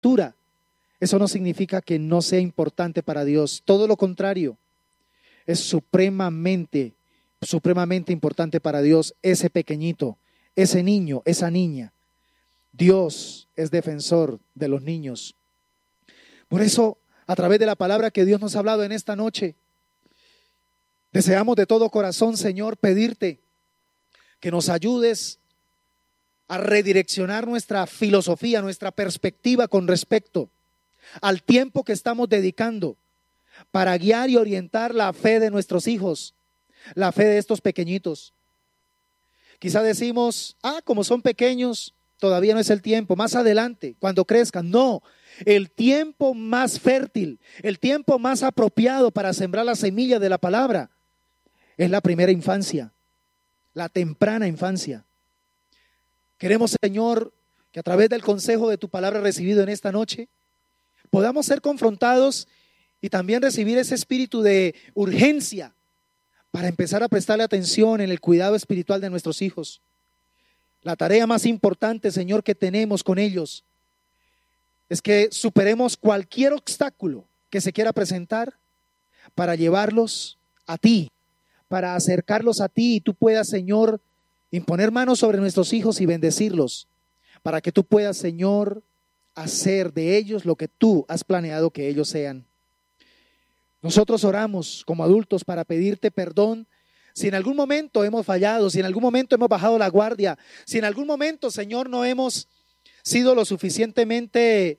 lectura, eso no significa que no sea importante para Dios. Todo lo contrario, es supremamente importante para Dios ese pequeñito, ese niño, esa niña. Dios es defensor de los niños. Por eso, a través de la palabra que Dios nos ha hablado en esta noche, deseamos de todo corazón, Señor, pedirte que nos ayudes a redireccionar nuestra filosofía, nuestra perspectiva con respecto al tiempo que estamos dedicando para guiar y orientar la fe de nuestros hijos, la fe de estos pequeñitos. Quizá decimos, como son pequeños, todavía no es el tiempo, más adelante, cuando crezcan. No, el tiempo más fértil, el tiempo más apropiado para sembrar la semilla de la palabra es la primera infancia, la temprana infancia. Queremos, Señor, que a través del consejo de tu palabra recibido en esta noche, podamos ser confrontados y también recibir ese espíritu de urgencia para empezar a prestarle atención en el cuidado espiritual de nuestros hijos. La tarea más importante, Señor, que tenemos con ellos es que superemos cualquier obstáculo que se quiera presentar para llevarlos a ti, para acercarlos a ti y tú puedas, Señor, imponer manos sobre nuestros hijos y bendecirlos, para que tú puedas, Señor, hacer de ellos lo que tú has planeado que ellos sean. Nosotros oramos como adultos para pedirte perdón si en algún momento hemos fallado, si en algún momento hemos bajado la guardia, si en algún momento, Señor, no hemos sido lo suficientemente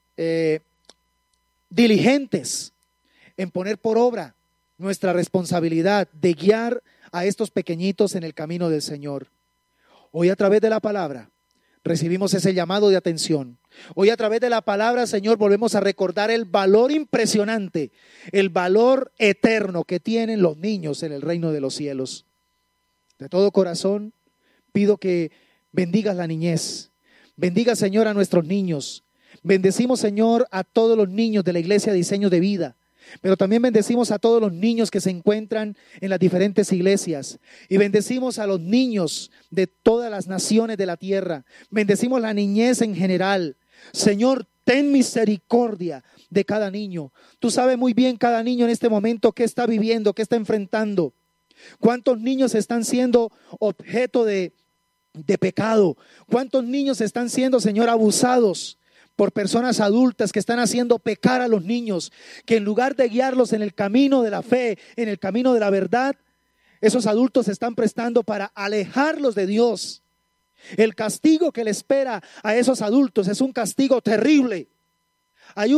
diligentes en poner por obra nuestra responsabilidad de guiar a estos pequeñitos en el camino del Señor. Hoy a través de la palabra recibimos ese llamado de atención. Hoy a través de la palabra, Señor, volvemos a recordar el valor impresionante, el valor eterno que tienen los niños en el reino de los cielos. De todo corazón pido que bendigas la niñez. Bendiga, Señor, a nuestros niños. Bendecimos, Señor, a todos los niños de la Iglesia Diseño de Vida. Pero también bendecimos a todos los niños que se encuentran en las diferentes iglesias. Y bendecimos a los niños de todas las naciones de la tierra. Bendecimos la niñez en general. Señor, ten misericordia de cada niño. Tú sabes muy bien cada niño en este momento qué está viviendo, qué está enfrentando. ¿Cuántos niños están siendo objeto de pecado? ¿Cuántos niños están siendo, Señor, abusados por personas adultas que están haciendo pecar a los niños, que en lugar de guiarlos en el camino de la fe, en el camino de la verdad, esos adultos se están prestando para alejarlos de Dios? El castigo que le espera a esos adultos es un castigo terrible. Hay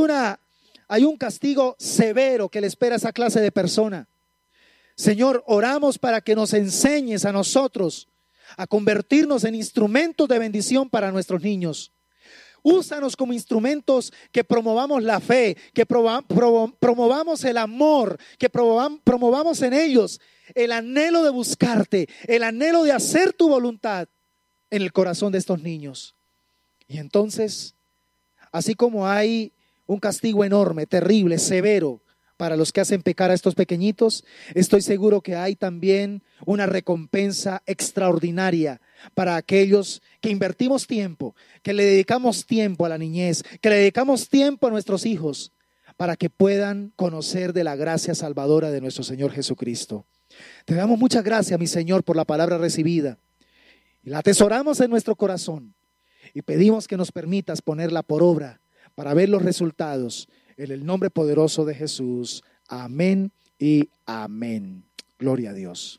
un castigo severo que le espera a esa clase de persona. Señor, oramos para que nos enseñes a nosotros a convertirnos en instrumentos de bendición para nuestros niños. Úsanos como instrumentos que promovamos la fe, que promovamos el amor, que promovamos en ellos el anhelo de buscarte, el anhelo de hacer tu voluntad en el corazón de estos niños. Y entonces, así como hay un castigo enorme, terrible, severo para los que hacen pecar a estos pequeñitos, estoy seguro que hay también una recompensa extraordinaria para aquellos que invertimos tiempo, que le dedicamos tiempo a la niñez, que le dedicamos tiempo a nuestros hijos, para que puedan conocer de la gracia salvadora de nuestro Señor Jesucristo. Te damos muchas gracias, mi Señor, por la palabra recibida. Y la atesoramos en nuestro corazón y pedimos que nos permitas ponerla por obra para ver los resultados. En el nombre poderoso de Jesús. Amén y amén. Gloria a Dios.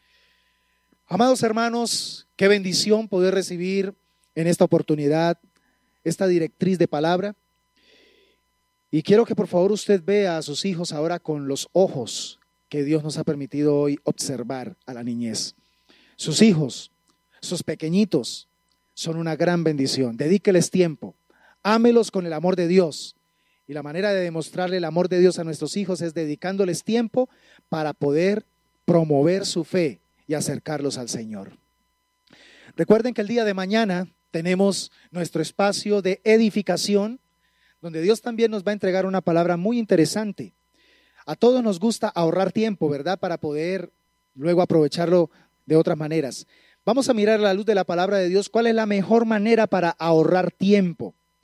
Amados hermanos, qué bendición poder recibir en esta oportunidad esta directriz de palabra. Y quiero que por favor usted vea a sus hijos ahora con los ojos que Dios nos ha permitido hoy observar a la niñez. Sus hijos, sus pequeñitos, son una gran bendición. Dedíqueles tiempo. Ámelos con el amor de Dios. Y la manera de demostrarle el amor de Dios a nuestros hijos es dedicándoles tiempo para poder promover su fe y acercarlos al Señor. Recuerden que el día de mañana tenemos nuestro espacio de edificación, donde Dios también nos va a entregar una palabra muy interesante. A todos nos gusta ahorrar tiempo, ¿verdad? Para poder luego aprovecharlo de otras maneras. Vamos a mirar a la luz de la palabra de Dios cuál es la mejor manera para ahorrar tiempo.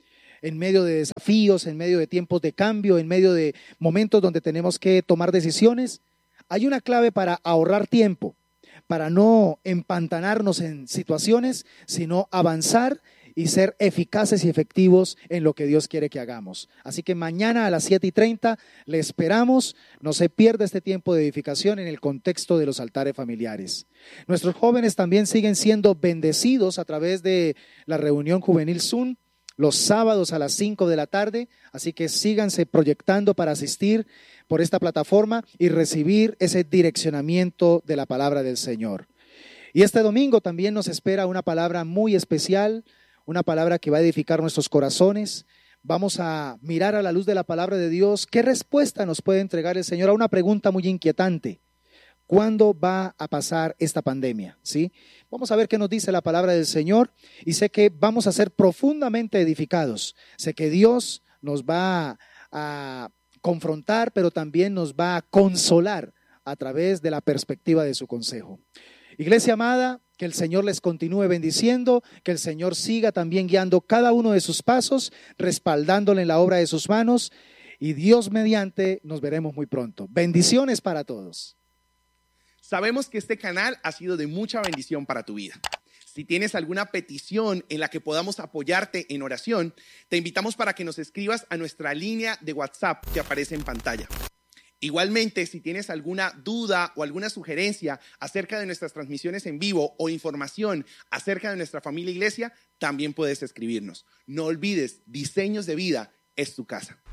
en medio de desafíos, en medio de tiempos de cambio, en medio de momentos donde tenemos que tomar decisiones. Hay una clave para ahorrar tiempo, para no empantanarnos en situaciones, sino avanzar y ser eficaces y efectivos en lo que Dios quiere que hagamos. Así que mañana a las 7:30 le esperamos. No se pierda este tiempo de edificación en el contexto de los altares familiares. Nuestros jóvenes también siguen siendo bendecidos a través de la reunión juvenil Zoom los sábados a las 5 de la tarde. Así que síganse proyectando para asistir por esta plataforma y recibir ese direccionamiento de la palabra del Señor. Y este domingo también nos espera una palabra muy especial, una palabra que va a edificar nuestros corazones. Vamos a mirar a la luz de la palabra de Dios qué respuesta nos puede entregar el Señor a una pregunta muy inquietante. ¿Cuándo va a pasar esta pandemia? ¿Sí? Vamos a ver qué nos dice la palabra del Señor y sé que vamos a ser profundamente edificados. Sé que Dios nos va a confrontar, pero también nos va a consolar a través de la perspectiva de su consejo. Iglesia amada, que el Señor les continúe bendiciendo, que el Señor siga también guiando cada uno de sus pasos, respaldándole en la obra de sus manos, y Dios mediante nos veremos muy pronto. Bendiciones para todos. Sabemos que este canal ha sido de mucha bendición para tu vida. Si tienes alguna petición en la que podamos apoyarte en oración, te invitamos para que nos escribas a nuestra línea de WhatsApp que aparece en pantalla. Igualmente, si tienes alguna duda o alguna sugerencia acerca de nuestras transmisiones en vivo o información acerca de nuestra familia iglesia, también puedes escribirnos. No olvides, Diseños de Vida es tu casa.